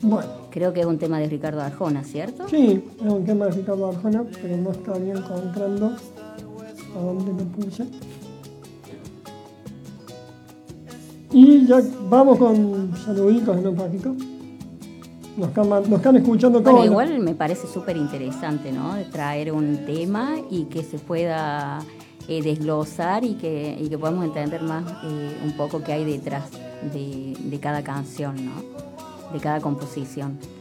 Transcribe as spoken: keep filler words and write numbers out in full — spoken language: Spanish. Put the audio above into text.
Bueno. Creo que es un tema de Ricardo Arjona, ¿cierto? Sí, es un tema de Ricardo Arjona, pero no estaría encontrando a dónde lo puse. Y ya vamos con saluditos en un poquito. Nos están, nos están escuchando todos. Bueno, igual me parece súper interesante, ¿no? De traer un tema y que se pueda eh, desglosar y que, y que podamos entender más eh, un poco qué hay detrás de, de cada canción, ¿no? De cada composición.